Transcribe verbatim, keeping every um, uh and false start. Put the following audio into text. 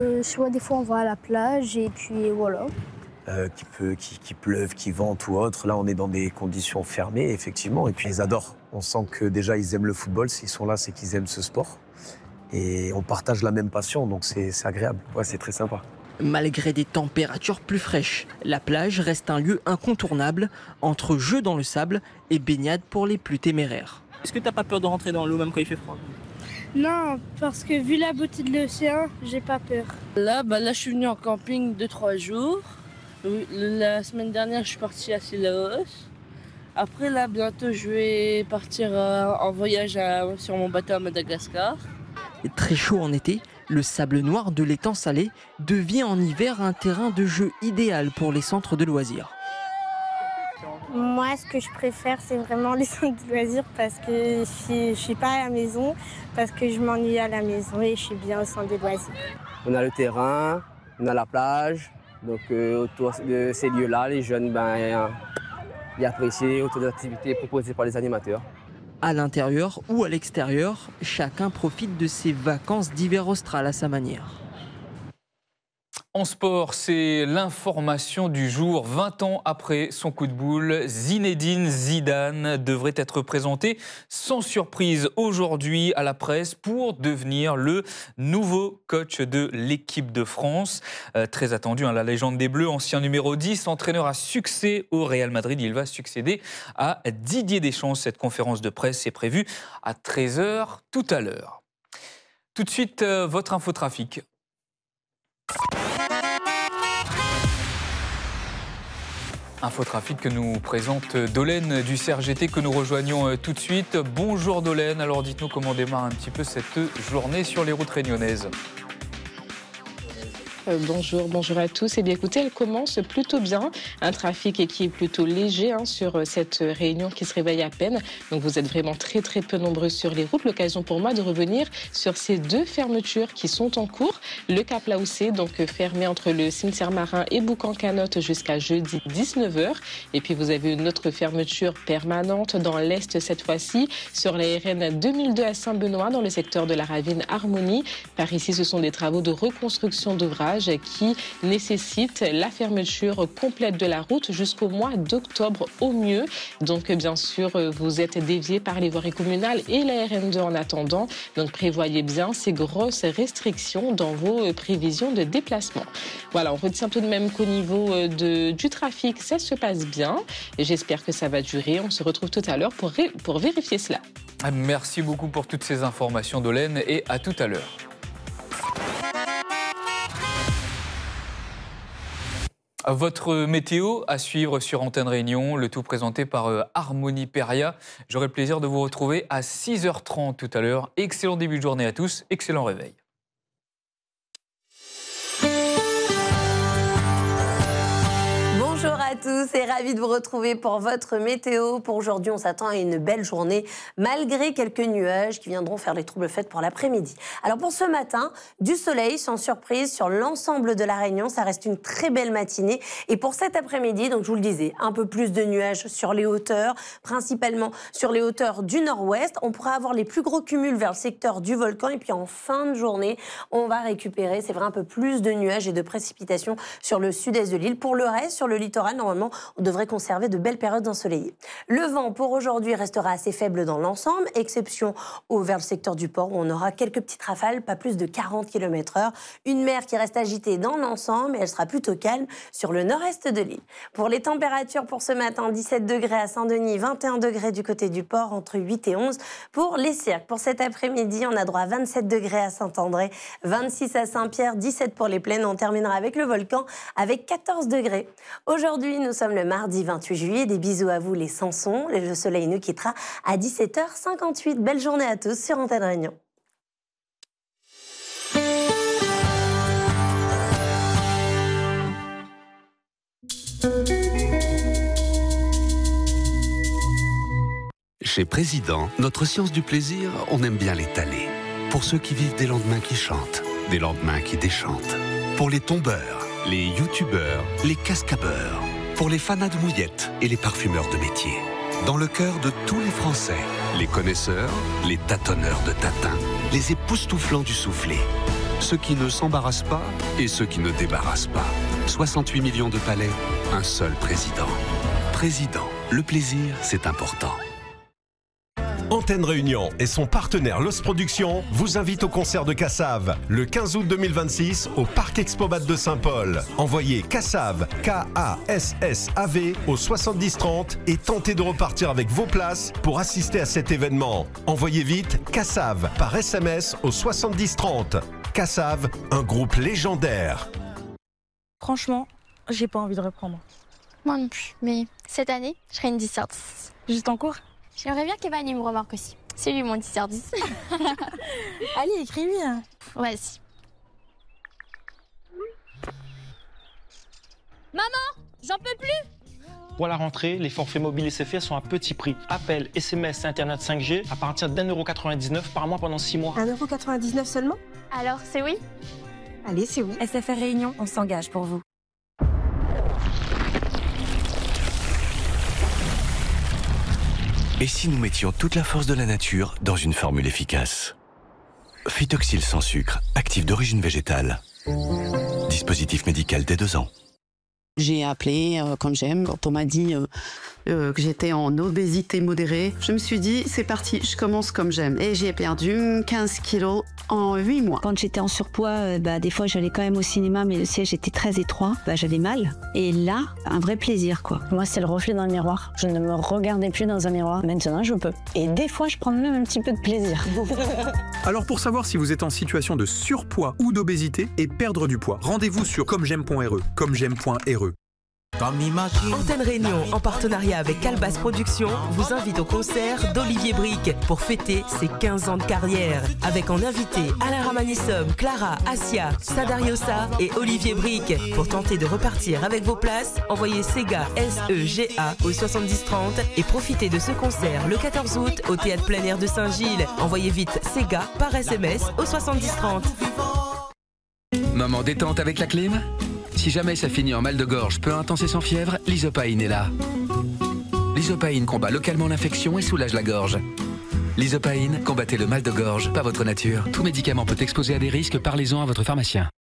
Euh, soit des fois on va à la plage et puis voilà. Euh, qu'il peut, qu'il, qu'il pleuve, qu'il vente ou autre. Là, on est dans des conditions fermées, effectivement. Et puis, ils adorent. On sent que déjà, ils aiment le football. S'ils sont là, c'est qu'ils aiment ce sport. Et on partage la même passion, donc c'est, c'est agréable. Ouais, c'est très sympa. Malgré des températures plus fraîches, la plage reste un lieu incontournable entre jeux dans le sable et baignade pour les plus téméraires. Est-ce que t'as pas peur de rentrer dans l'eau même quand il fait froid? Non, parce que vu la beauté de l'océan, j'ai pas peur. Là, bah là, je suis venu en camping deux trois jours. La semaine dernière, je suis partie à Sillaos. Après, là, bientôt, je vais partir euh, en voyage à, sur mon bateau à Madagascar. Très chaud en été, le sable noir de l'étang salé devient en hiver un terrain de jeu idéal pour les centres de loisirs. Moi, ce que je préfère, c'est vraiment les centres de loisirs parce que je ne suis pas à la maison, parce que je m'ennuie à la maison et je suis bien au centre de loisirs. On a le terrain, on a la plage, donc euh, autour de ces lieux-là, les jeunes, ben, ils apprécient autour des activités proposées par les animateurs. À l'intérieur ou à l'extérieur, chacun profite de ses vacances d'hiver austral à sa manière. En sport, c'est l'information du jour. vingt ans après son coup de boule, Zinedine Zidane devrait être présenté sans surprise aujourd'hui à la presse pour devenir le nouveau coach de l'équipe de France. Euh, très attendu, hein, la légende des Bleus, ancien numéro dix, entraîneur à succès au Real Madrid. Il va succéder à Didier Deschamps. Cette conférence de presse est prévue à treize heures tout à l'heure. Tout de suite, euh, votre infotrafic. Infotrafic que nous présente Dolène du C R G T que nous rejoignons tout de suite. Bonjour Dolène, alors dites-nous comment démarre un petit peu cette journée sur les routes réunionnaises. Euh, bonjour, bonjour à tous. Eh bien, écoutez, elle commence plutôt bien. Un trafic qui est plutôt léger hein, sur cette réunion qui se réveille à peine. Donc, vous êtes vraiment très, très peu nombreux sur les routes. L'occasion pour moi de revenir sur ces deux fermetures qui sont en cours. Le Cap Laoussé, donc fermé entre le cimetière marin et Boucan-Canotte jusqu'à jeudi dix-neuf heures. Et puis, vous avez une autre fermeture permanente dans l'Est cette fois-ci, sur la R N deux mille deux à Saint-Benoît, dans le secteur de la ravine Harmonie. Par ici, ce sont des travaux de reconstruction d'ouvrages qui nécessite la fermeture complète de la route jusqu'au mois d'octobre au mieux. Donc bien sûr, vous êtes dévié par les voiries communales et la R N deux en attendant. Donc prévoyez bien ces grosses restrictions dans vos prévisions de déplacement. Voilà, on retient tout de même qu'au niveau de, du trafic, ça se passe bien. Et j'espère que ça va durer. On se retrouve tout à l'heure pour, pour vérifier cela. Merci beaucoup pour toutes ces informations, Dolène, et à tout à l'heure. Votre météo à suivre sur Antenne Réunion, le tout présenté par euh, Harmonie Peria. J'aurai le plaisir de vous retrouver à six heures trente tout à l'heure. Excellent début de journée à tous, excellent réveil. Bonjour à tous et ravi de vous retrouver pour votre météo. Pour aujourd'hui, on s'attend à une belle journée malgré quelques nuages qui viendront faire les troubles fêtes pour l'après-midi. Alors pour ce matin, du soleil sans surprise sur l'ensemble de la Réunion. Ça reste une très belle matinée. Et pour cet après-midi, donc je vous le disais, un peu plus de nuages sur les hauteurs, principalement sur les hauteurs du nord-ouest. On pourra avoir les plus gros cumuls vers le secteur du volcan. Et puis en fin de journée, on va récupérer, c'est vrai, un peu plus de nuages et de précipitations sur le sud-est de l'île. Pour le reste, sur le littoral, normalement, on devrait conserver de belles périodes ensoleillées. Le vent, pour aujourd'hui, restera assez faible dans l'ensemble, exception au, vers le secteur du port, où on aura quelques petites rafales, pas plus de quarante kilomètres heure. Une mer qui reste agitée dans l'ensemble, et elle sera plutôt calme sur le nord-est de l'île. Pour les températures, pour ce matin, dix-sept degrés à Saint-Denis, vingt et un degrés du côté du port, entre huit et onze pour les cirques. Pour cet après-midi, on a droit à vingt-sept degrés à Saint-André, vingt-six à Saint-Pierre, dix-sept pour les plaines. On terminera avec le volcan, avec quatorze degrés. Aujourd'hui, nous sommes le mardi vingt-huit juillet. Des bisous à vous les Sansons. Le soleil nous quittera à dix-sept heures cinquante-huit. Belle journée à tous sur Antenne Réunion. Chez Président, notre science du plaisir, on aime bien l'étaler. Pour ceux qui vivent des lendemains qui chantent, des lendemains qui déchantent. Pour les tombeurs, les youtubeurs, les cascabeurs. Pour les fanas de mouillettes et les parfumeurs de métier. Dans le cœur de tous les Français, les connaisseurs, les tâtonneurs de tatin, les époustouflants du soufflé. Ceux qui ne s'embarrassent pas et ceux qui ne débarrassent pas. soixante-huit millions de palais, un seul président. Président, le plaisir, c'est important. Antenne Réunion et son partenaire Los Productions vous invitent au concert de Kassav le quinze août deux mille vingt-six au Parc Expobat de Saint-Paul. Envoyez Kassav, K A S S A V au soixante-dix trente et tentez de repartir avec vos places pour assister à cet événement. Envoyez vite Kassav par S M S au soixante-dix trente. Kassav, un groupe légendaire. Franchement, j'ai pas envie de reprendre. Moi non plus, mais cette année, je serai une dix sur dix. Juste en cours? J'aimerais bien qu'Evan me remarque aussi. C'est lui mon dix sur dix. Allez, écris-lui. Ouais, si. Maman, j'en peux plus. Pour la rentrée, les forfaits mobiles S F R sont à petit prix. Appel, S M S et Internet cinq G à partir d'un euro quatre-vingt-dix-neuf par mois pendant six mois. un euro quatre-vingt-dix-neuf seulement? Alors, c'est oui? Allez, c'est oui. S F R Réunion, on s'engage pour vous. Et si nous mettions toute la force de la nature dans une formule efficace? Phytoxyl sans sucre, actif d'origine végétale. Dispositif médical dès deux ans. J'ai appelé euh, comme j'aime. Quand on m'a dit euh, euh, que j'étais en obésité modérée, je me suis dit, c'est parti, je commence comme j'aime. Et j'ai perdu quinze kilos en huit mois. Quand j'étais en surpoids, euh, bah, des fois j'allais quand même au cinéma, mais le siège était très étroit. Bah, j'avais mal. Et là, un vrai plaisir, quoi. Moi, c'est le reflet dans le miroir. Je ne me regardais plus dans un miroir. Maintenant, je peux. Et des fois, je prends même un petit peu de plaisir. Alors, pour savoir si vous êtes en situation de surpoids ou d'obésité et perdre du poids, rendez-vous sur comme j'aime point R E. comme j'aime point R E. Antenne Réunion, en partenariat avec Calbas Productions, vous invite au concert d'Olivier Brick pour fêter ses quinze ans de carrière. Avec en invité Alain Ramanissom, Clara, Asia, Sadariosa et Olivier Brick. Pour tenter de repartir avec vos places, envoyez SEGA, S E G A au soixante-dix trente et profitez de ce concert le quatorze août au Théâtre Plein Air de Saint-Gilles. Envoyez vite SEGA par S M S au soixante-dix trente. Moment détente avec la clim? Si jamais ça finit en mal de gorge peu intense et sans fièvre, l'Isopaïne est là. L'Isopaïne combat localement l'infection et soulage la gorge. L'Isopaïne, combattez le mal de gorge, pas votre nature. Tout médicament peut exposer à des risques, parlez-en à votre pharmacien.